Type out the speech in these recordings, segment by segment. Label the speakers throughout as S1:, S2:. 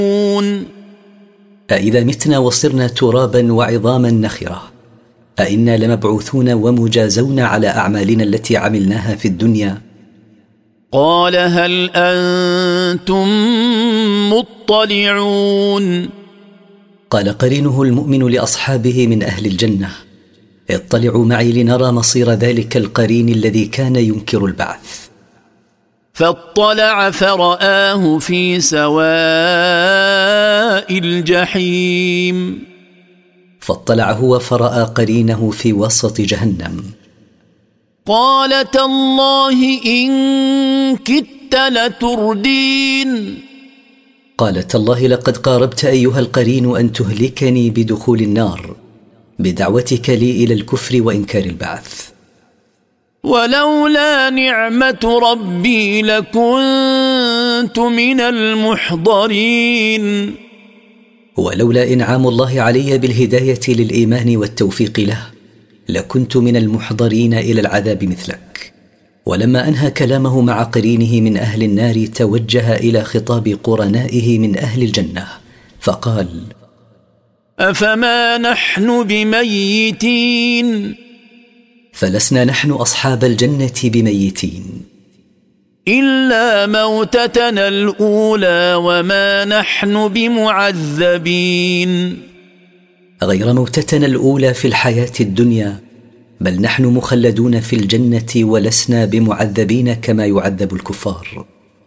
S1: أإذا متنا وصرنا ترابا وعظاما نخرة أإنا لمبعوثون ومجازون على أعمالنا التي عملناها في الدنيا؟
S2: قال هل أنتم مطلعون؟
S1: قال قرينه المؤمن لأصحابه من أهل الجنة: اطلعوا معي لنرى مصير ذلك القرين الذي كان ينكر البعث.
S2: فاطلع فرآه في سواء الجحيم.
S1: فاطلع هو فرأى قرينه في وسط جهنم.
S2: قال تالله إن كدت لتردين.
S1: قال تالله لقد قاربت أيها القرين أن تهلكني بدخول النار بدعوتك لي إلى الكفر وإنكار البعث.
S2: ولولا نعمة ربي لكنت من المحضرين.
S1: ولولا إنعام الله علي بالهداية للإيمان والتوفيق له لكنت من المحضرين إلى العذاب مثلك. ولما أنهى كلامه مع قرينه من أهل النار توجه إلى خطاب قرنائه من أهل الجنة فقال:
S2: أفما نحن بميتين؟
S1: فلسنا نحن أصحاب الجنة بميتين
S2: إلا موتتنا الأولى وما نحن بمعذبين.
S1: غير موتتنا الأولى في الحياة الدنيا، بل نحن مخلدون في الجنة ولسنا بمعذبين كما يعذب الكفار.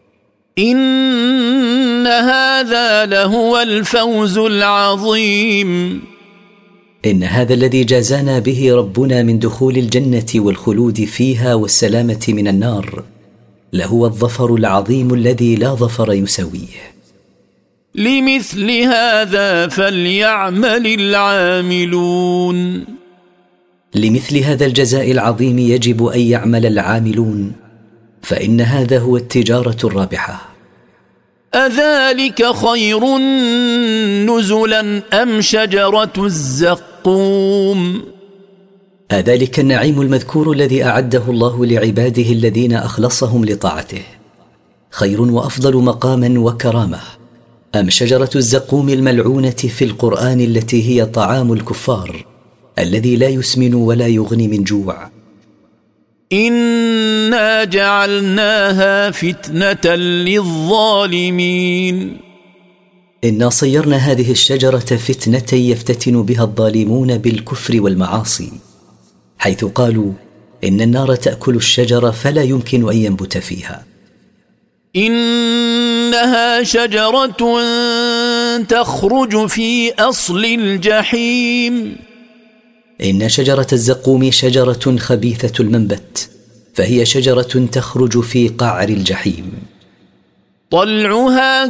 S2: إن هذا لهو الفوز العظيم.
S1: إن هذا الذي جازانا به ربنا من دخول الجنة والخلود فيها والسلامة من النار لهو الظفر العظيم الذي لا ظفر يساويه.
S2: لمثل هذا فليعمل العاملون.
S1: لمثل هذا الجزاء العظيم يجب أن يعمل العاملون، فإن هذا هو التجارة الرابحة.
S2: أذلك خير نزلا أم شجرة الزقوم؟
S1: أذلك النعيم المذكور الذي أعده الله لعباده الذين أخلصهم لطاعته خير وأفضل مقاما وكرامة أم شجرة الزقوم الملعونة في القرآن التي هي طعام الكفار الذي لا يسمن ولا يغني من جوع؟
S2: إنا جعلناها فتنة للظالمين.
S1: إنا صيرنا هذه الشجرة فتنة يفتتن بها الظالمون بالكفر والمعاصي، حيث قالوا إن النار تأكل الشجرة فلا يمكن أن ينبت فيها.
S2: إنها شجرة تخرج في أصل الجحيم.
S1: إن شجرة الزقوم شجرة خبيثة المنبت، فهي شجرة تخرج في قعر الجحيم.
S2: طلعها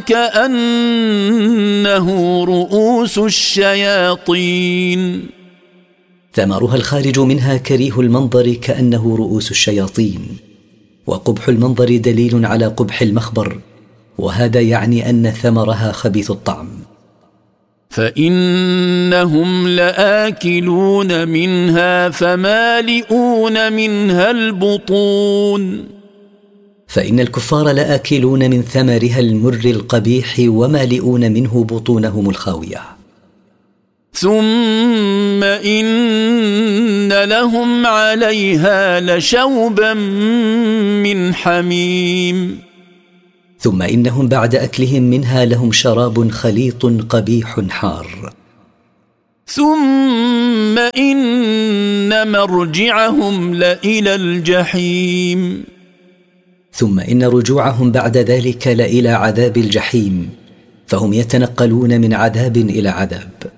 S2: كأنه رؤوس الشياطين.
S1: ثمرها الخارج منها كريه المنظر كأنه رؤوس الشياطين، وقبح المنظر دليل على قبح المخبر، وهذا يعني أن ثمرها خبيث الطعم.
S2: فإنهم لآكلون منها فمالئون منها البطون.
S1: فإن الكفار لآكلون من ثمرها المر القبيح ومالئون منه بطونهم الخاوية.
S2: ثم إن لهم عليها لشوبا من حميم.
S1: ثم إنهم بعد أكلهم منها لهم شراب خليط قبيح حار.
S2: ثم إن مرجعهم لإلى الجحيم.
S1: ثم إن رجوعهم بعد ذلك لإلى عذاب الجحيم، فهم يتنقلون من عذاب إلى عذاب.